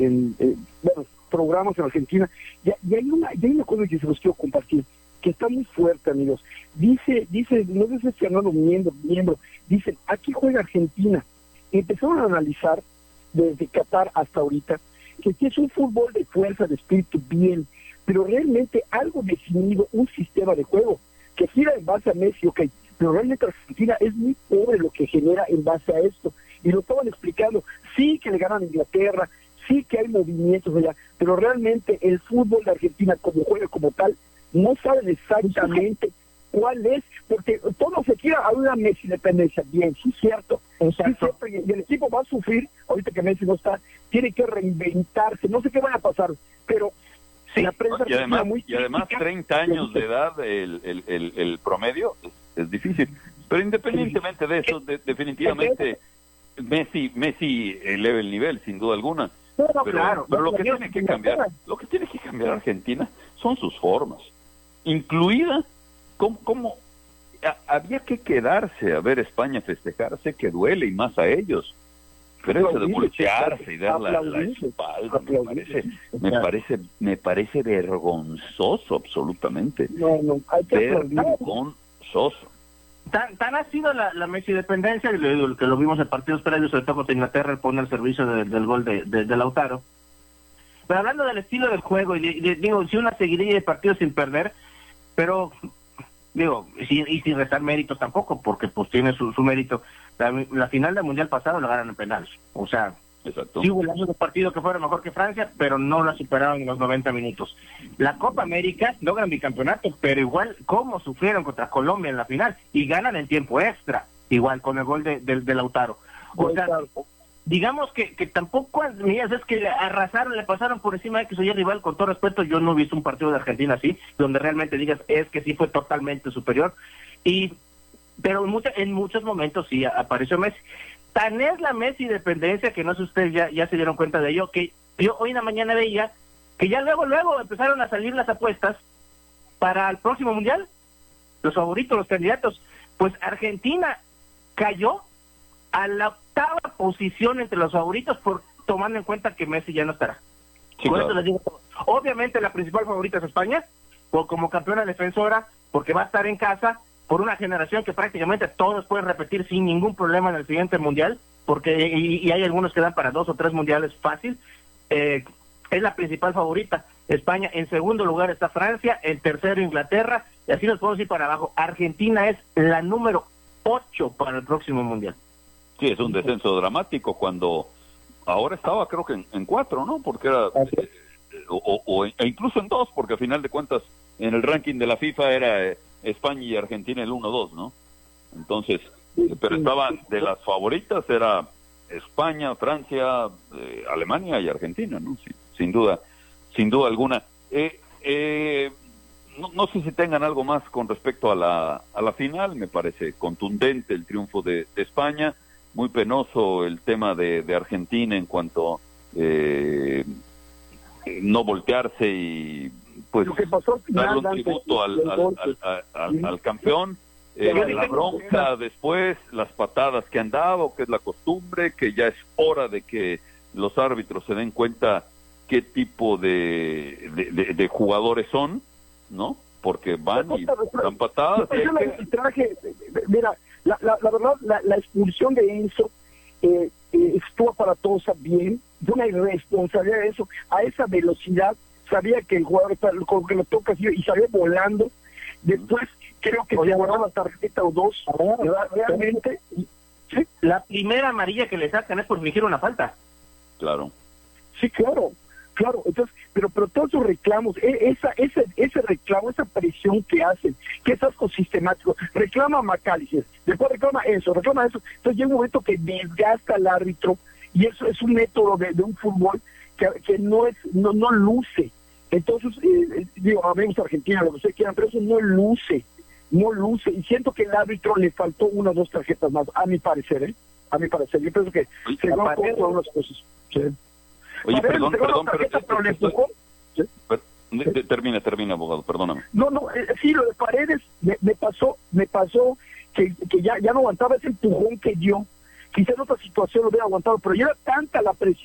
bueno, programas en Argentina, y hay una cosa que se los quiero compartir, que está muy fuerte, amigos. Dice, no sé si es Fernando miembro, dicen, aquí juega Argentina. Empezaron a analizar desde Qatar hasta ahorita, que sí es un fútbol de fuerza, de espíritu, bien, pero realmente algo definido, un sistema de juego, que gira en base a Messi, ok, pero realmente Argentina es muy pobre lo que genera en base a esto, y lo estaban explicando, sí que le ganan a Inglaterra, sí que hay movimientos allá, pero realmente el fútbol de Argentina como juega como tal, no saben exactamente cuál es, porque todo se quiere a una Messi dependencia, bien, sí cierto, sí, cierto, y el equipo va a sufrir, ahorita que Messi no está, tiene que reinventarse, no sé qué va a pasar, pero sí, la prensa y además 30 años de edad el promedio es difícil, pero independientemente de eso, definitivamente Messi eleva el nivel sin duda alguna. Pero lo que tiene que cambiar Argentina son sus formas, incluida cómo había que quedarse a ver España festejarse, que duele y más a ellos, pero eso de voltearse y dar la espalda me parece vergonzoso, absolutamente. Hay que vergonzoso. Tan ha sido la Messi dependencia, que lo vimos en partidos previos, sobre todo contra Inglaterra, pone el servicio del gol de Lautaro. Pero hablando del estilo del juego, digo, sí, una seguidilla de partidos sin perder, pero digo, y sin restar méritos tampoco, porque pues tiene su mérito. La final del Mundial pasado la ganan en penales, o sea, exacto. Sí hubo un partido que fuera mejor que Francia, pero no la superaron en los 90 minutos. La Copa América logran bicampeonato, pero igual cómo sufrieron contra Colombia en la final, y ganan en tiempo extra, igual con el gol de Lautaro. O sea, digamos que tampoco, mías, es que le arrasaron, le pasaron por encima de que soy rival, con todo respeto. Yo no he visto un partido de Argentina así, donde realmente digas, es que sí fue totalmente superior, pero en muchos momentos sí apareció Messi. Tan es la Messi dependencia, que no sé si ustedes ya se dieron cuenta de ello, que yo hoy en la mañana veía que ya luego empezaron a salir las apuestas para el próximo Mundial, los favoritos, los candidatos. Pues Argentina cayó a la 8ª posición entre los favoritos, tomando en cuenta que Messi ya no estará. Sí, Con claro. esto les digo todo. Obviamente la principal favorita es España, como campeona defensora, porque va a estar en casa, por una generación que prácticamente todos pueden repetir sin ningún problema en el siguiente Mundial, porque y hay algunos que dan para 2 o 3 mundiales fácil. Es la principal favorita España. En segundo lugar está Francia, en tercero Inglaterra, y así nos podemos ir para abajo. Argentina es la número 8 para el próximo Mundial. Sí, es un descenso dramático, cuando ahora estaba creo que en 4, ¿no? Porque era e incluso en 2, porque a final de cuentas en el ranking de la FIFA era España y Argentina el 1-2, ¿no? Entonces, pero estaban de las favoritas, era España, Francia, Alemania y Argentina, ¿no? Sí, sin duda alguna. No sé si tengan algo más con respecto a la final. Me parece contundente el triunfo de España, muy penoso el tema de Argentina en cuanto no voltearse y pues lo que pasó al final, darle un tributo al campeón. La bronca después, las patadas que han dado, que es la costumbre, que ya es hora de que los árbitros se den cuenta qué tipo de jugadores son, ¿no? Porque van y dan patadas. Mira, la verdad, la expulsión de Enzo estuvo para todos bien, de una irresponsabilidad de eso, a esa velocidad, sabía que el jugador con que lo toca y salió volando. Después creo que se guardó la tarjeta o 2, realmente. ¿Sí? La primera amarilla que le sacan es por fingir una falta. Claro. Sí, claro. Entonces, pero todos esos reclamos, ese reclamo, esa presión que hacen, que es algo sistemático, reclama a McAllister, después reclama eso, entonces llega un momento que desgasta al árbitro, y eso es un método de un fútbol que no luce. Entonces, digo, amigos Argentina, lo que ustedes quieran, pero eso no luce, y siento que el árbitro le faltó 1 o 2 tarjetas más, a mi parecer, yo pienso que se van con todas las cosas. Sí. Oye, perdón, ¿Sí? Termina, abogado, perdóname. Sí, lo de Paredes me pasó que ya no aguantaba ese empujón que dio. Quizás en otra situación lo hubiera aguantado, pero ya era tanta la presión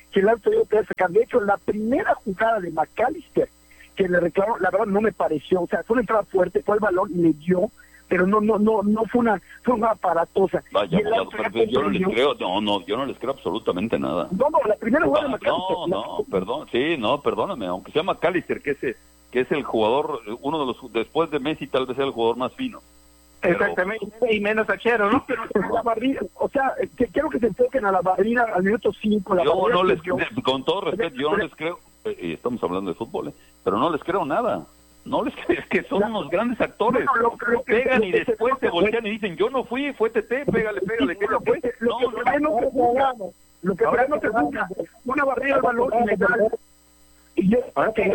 que el árbitro iba a poder sacar. De hecho, la primera jugada de McAllister que le reclamó, la verdad no me pareció, o sea, fue una entrada fuerte, fue el balón y le dio, pero no fue una aparatosa. Vaya, yo no les creo, yo no les creo absolutamente nada. No, la primera jugada de McAllister. Perdóname, aunque se llama McAllister, que es el jugador, uno de los, después de Messi, tal vez sea el jugador más fino. Exactamente, y menos achero, ¿no? Pero la barrida, o sea, quiero que se enfoquen a la barrida al minuto 5. Yo no les, con todo respeto, yo no les creo, estamos hablando de fútbol, pero no les creo nada. No les creo, es que son unos grandes actores. Lo pegan y después se voltean y dicen, yo no fui, fue TT, pégale, ¿qué no fue? Lo que no se busca, una barrida al balón ilegal. Y yo, ahora que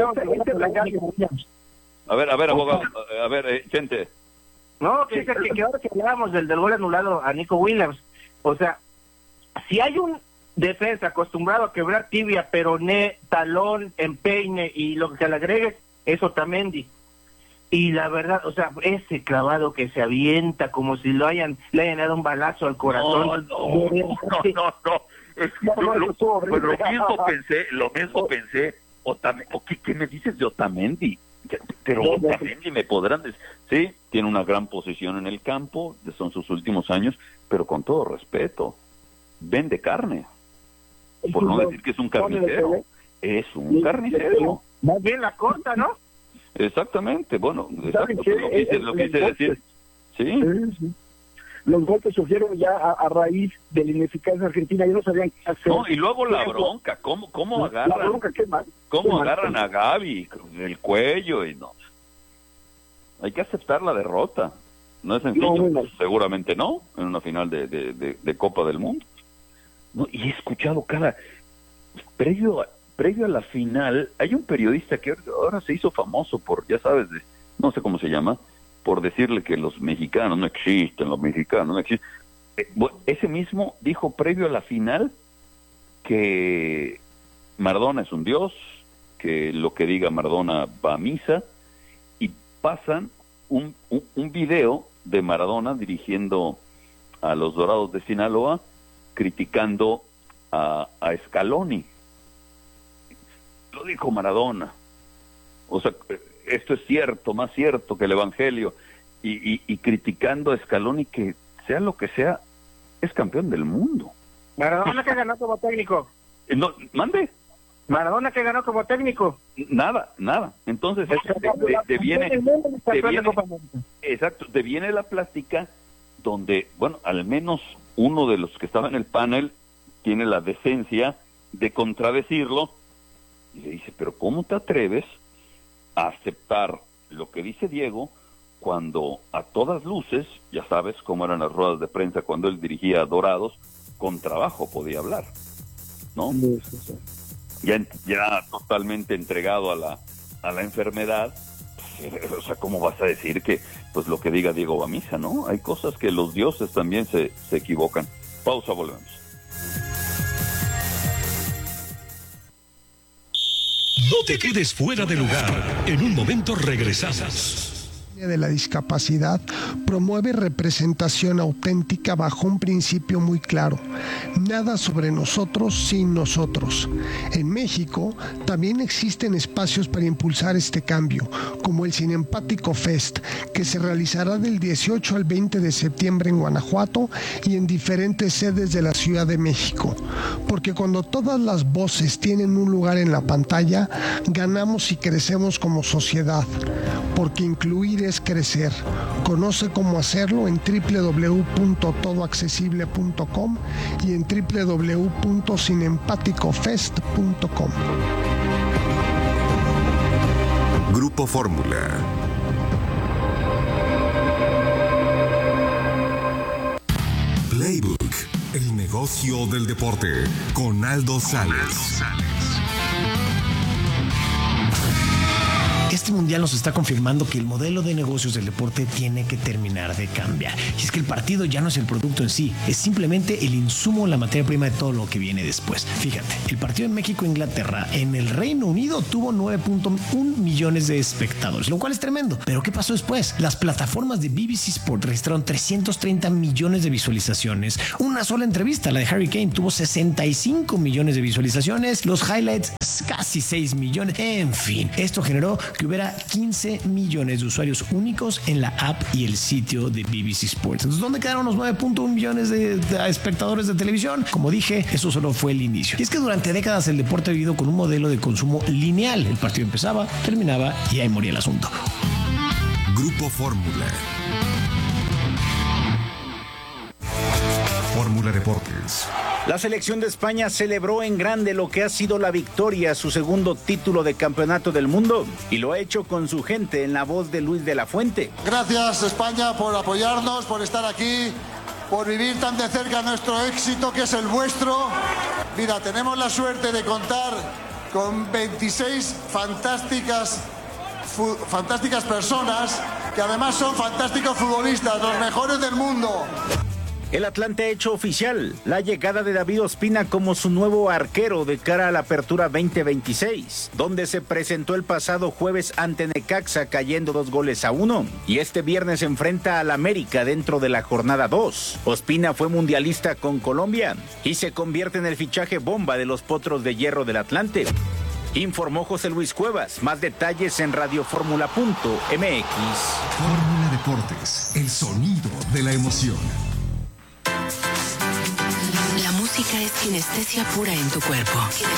a ver, abogado, a ver, Chente. No, que ahora que hablábamos del gol anulado a Nico Williams, o sea, si hay un defensa acostumbrado a quebrar tibia, peroné, talón, empeine y lo que se le agregue, es Otamendi. Y la verdad, o sea, ese clavado que se avienta como si le hayan dado un balazo al corazón. No. Lo mismo pensé. ¿Qué me dices de Otamendi? Pero Otamendi me podrán decir, sí, tiene una gran posición en el campo, son sus últimos años, pero con todo respeto, vende carne, por no decir que es un carnicero, es un carnicero. Más bien la corta, ¿no? Exactamente, bueno, exacto, lo quise decir, sí. Los golpes surgieron ya a raíz de la ineficacia argentina, ya no sabían qué hacer. No, y luego la bronca, ¿cómo agarran? La bronca, ¿qué más? ¿Cómo agarran a Gaby el cuello? Y no, hay que aceptar la derrota. No es sencillo, seguramente no, en una final de Copa del Mundo. No, y he escuchado previo a la final, hay un periodista que ahora se hizo famoso por, ya sabes, no sé cómo se llama, por decirle que los mexicanos no existen, ese mismo dijo previo a la final que Maradona es un dios, que lo que diga Maradona va a misa, y pasan un video de Maradona dirigiendo a los Dorados de Sinaloa, criticando a Scaloni. Lo dijo Maradona. O sea, esto es cierto, más cierto que el Evangelio, y criticando a Scaloni, que sea lo que sea, es campeón del mundo. Maradona que ganó como técnico. No, mande. Maradona que ganó como técnico. Nada. Entonces, deviene la plática donde, bueno, al menos uno de los que estaba en el panel tiene la decencia de contradecirlo y le dice, pero ¿cómo te atreves a aceptar lo que dice Diego cuando a todas luces, ya sabes cómo eran las ruedas de prensa cuando él dirigía a Dorados, con trabajo podía hablar, ¿no? Ya totalmente entregado a la enfermedad, o sea, ¿cómo vas a decir que pues lo que diga Diego va a misa, no? Hay cosas que los dioses también se equivocan. Pausa, volvemos. No te quedes fuera de lugar. En un momento regresamos. De la discapacidad promueve representación auténtica bajo un principio muy claro: nada sobre nosotros sin nosotros. En México también existen espacios para impulsar este cambio, como el Cinempático Fest, que se realizará del 18 al 20 de septiembre en Guanajuato y en diferentes sedes de la Ciudad de México. Porque cuando todas las voces tienen un lugar en la pantalla, ganamos y crecemos como sociedad. Porque incluir es crecer. Conoce cómo hacerlo en www.todoaccesible.com y en www.cinempaticofest.com. Grupo Fórmula. Playbook, el negocio del deporte, con Aldo Sales. Este mundial mundial nos está confirmando que el modelo de negocios del deporte tiene que terminar de cambiar. Y es que el partido ya no es el producto en sí, es simplemente el insumo, la materia prima de todo lo que viene después. Fíjate, el partido en México-Inglaterra en el Reino Unido tuvo 9.1 millones de espectadores, lo cual es tremendo. Pero ¿qué pasó después? Las plataformas de BBC Sport registraron 330 millones de visualizaciones. Una sola entrevista, la de Harry Kane, tuvo 65 millones de visualizaciones. Los highlights, casi 6 millones. En fin, esto generó que hubiera 15 millones de usuarios únicos en la app y el sitio de BBC Sports. Entonces, ¿dónde quedaron los 9.1 millones de espectadores de televisión? Como dije, eso solo fue el inicio. Y es que durante décadas el deporte ha vivido con un modelo de consumo lineal. El partido empezaba, terminaba y ahí moría el asunto. Grupo Fórmula. Fórmula Deportes. La selección de España celebró en grande lo que ha sido la victoria, su segundo título de campeonato del mundo, y lo ha hecho con su gente en la voz de Luis de la Fuente. Gracias, España, por apoyarnos, por estar aquí, por vivir tan de cerca nuestro éxito, que es el vuestro. Mira, tenemos la suerte de contar con 26 fantásticas personas, que además son fantásticos futbolistas, los mejores del mundo. El Atlante ha hecho oficial la llegada de David Ospina como su nuevo arquero de cara a la Apertura 2026, donde se presentó el pasado jueves ante Necaxa cayendo 2-1, y este viernes se enfrenta al América dentro de la jornada 2. Ospina fue mundialista con Colombia y se convierte en el fichaje bomba de los Potros de Hierro del Atlante. Informó José Luis Cuevas. Más detalles en radioformula.mx. Fórmula Deportes, el sonido de la emoción. La música es kinestesia pura en tu cuerpo.